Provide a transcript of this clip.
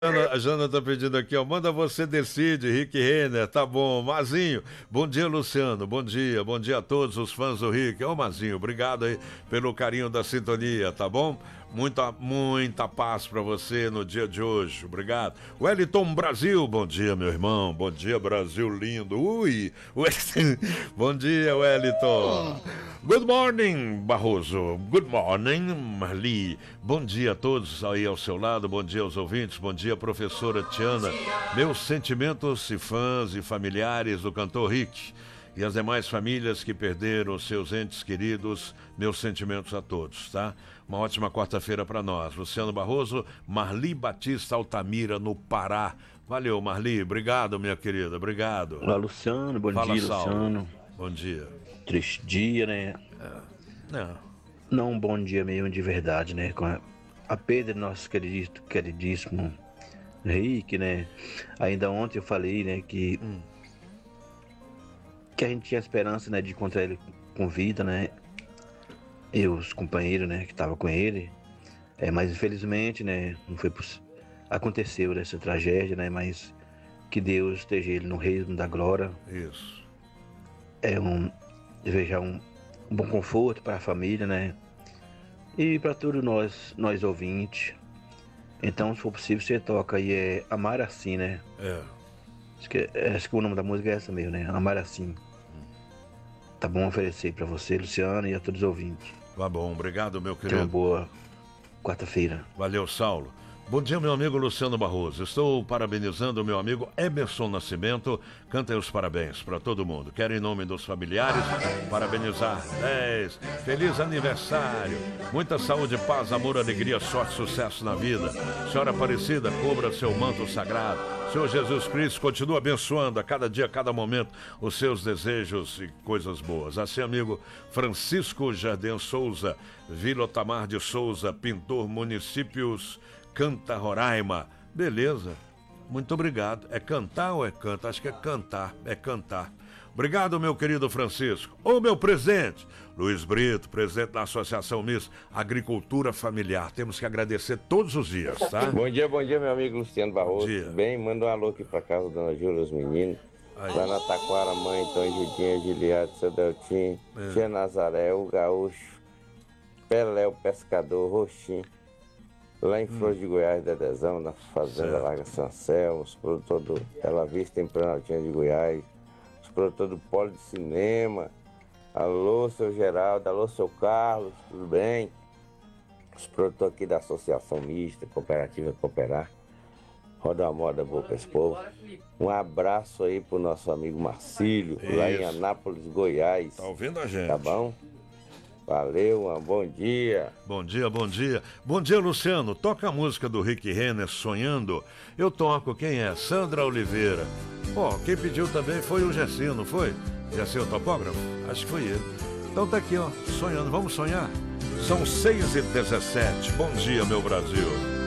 A Jana tá pedindo aqui, ó. Manda você decide, Rick Renner, tá bom. Mazinho, bom dia, Luciano. Bom dia a todos os fãs do Rick. Ô, Mazinho, obrigado aí pelo carinho da sintonia, tá bom? Muita paz pra você no dia de hoje. Obrigado. Wellington Brasil, bom dia, meu irmão. Bom dia, Brasil lindo. Ui! Bom dia, Wellington. Good morning, Barroso. Good morning, Marli. Bom dia a todos aí ao seu lado. Bom dia aos ouvintes. Bom dia, professora Tiana. Meus sentimentos e fãs e familiares do cantor Rick e as demais famílias que perderam seus entes queridos, meus sentimentos a todos, tá? Uma ótima quarta-feira para nós. Luciano Barroso, Marli Batista Altamira, no Pará. Valeu, Marli. Obrigado, minha querida. Obrigado. Olá, Luciano. Bom dia, Saulo. Luciano. Bom dia. Triste dia, né? Não um bom dia mesmo de verdade, né? Com a perda do nosso queridíssimo Rick, né? Ainda ontem eu falei, né, que a gente tinha esperança, né, de encontrar ele com vida, né? E os companheiros, né, que estavam com ele. Mas infelizmente, né, não foi possível. Aconteceu essa tragédia, né? Mas que Deus esteja ele no reino da glória. Isso. Desejar um bom conforto para a família, né? E para todos nós ouvintes. Então, se for possível, você toca aí Amar Assim, né? Acho que o nome da música é essa mesmo, né? Amar Assim. Tá bom oferecer para você, Luciano, e a todos os ouvintes. Tá bom, obrigado, meu querido. Tenha uma boa quarta-feira. Valeu, Saulo. Bom dia, meu amigo Luciano Barroso. Estou parabenizando o meu amigo Emerson Nascimento. Cantem os parabéns para todo mundo. Quero, em nome dos familiares, parabenizar 10. Feliz aniversário. Muita saúde, paz, amor, alegria, sorte, sucesso na vida. Senhora Aparecida, cubra seu manto sagrado. Senhor Jesus Cristo, continua abençoando a cada dia, a cada momento, os seus desejos e coisas boas. Assim, amigo Francisco Jardim Souza, Vila Otamar de Souza, pintor, municípios Canta, Roraima. Beleza, muito obrigado. É cantar ou é canta? Acho que é cantar, Obrigado, meu querido Francisco. Ô, meu presidente, Luiz Brito, presidente da Associação Miss Agricultura Familiar. Temos que agradecer todos os dias, tá? Bom dia, meu amigo Luciano Barroso. Bem, manda um alô aqui pra casa da Dona Júlia, os meninos. Aí. Lá na Taquara, mãe, então, Judinha, Giliade, seu Deltim, Tia Nazaré, o Gaúcho, Pelé, o Pescador, Roxinho. Lá em Flores de Goiás, Dedezão, na Fazenda Larga Sancel, os produtores do Bela Vista, em Planaltina de Goiás, os produtores do Polo de Cinema. Alô, seu Geraldo, alô, seu Carlos, tudo bem? Os produtores aqui da Associação Mista, Cooperativa Cooperar. Roda uma moda boa para esse povo. Um abraço aí pro nosso amigo Marcílio, lá em Anápolis, Goiás. Tá ouvindo a gente? Tá bom? Valeu, bom dia. Bom dia. Bom dia, Luciano. Toca a música do Rick Renner, Sonhando. Eu toco, quem é? Sandra Oliveira. Quem pediu também foi o Gessinho, não foi? Gessinho, o topógrafo? Acho que foi ele. Então tá aqui, ó, Sonhando. Vamos sonhar? São 6h17. Bom dia, meu Brasil.